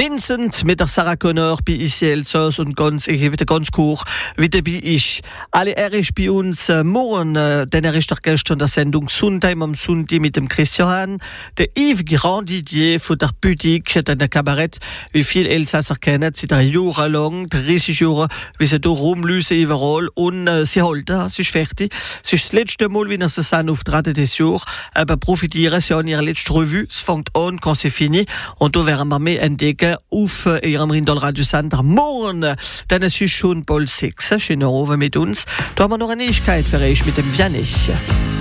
Vincent mit der Sarah Connor bei ICL und ganz, ich wieder ganz kurz, wie dabei ist. Alle er ist bei uns morgen, denn er ist doch gestern der Sendung Sundheim am Sonntag mit dem Christian Hahn, der Yves Grandidier von der Boutique, der Kabarett, wie viele Elsasser kennen, seit jahrelang, 30 Jahre, wie sie da rumlösen überall und sie halten, sie ist fertig. Es ist das letzte Mal, wie sie sind auftreten des Jahr, aber profitieren sie an ihrer letzten Revue, es fängt an, quand c'est fini, und da werden wir mehr entdecken auf ihrem Rindal Radiosender morgen, denn es ist schon bald 6, schönen Abend mit uns. Da haben wir noch eine Neuigkeit für euch mit dem Vianney.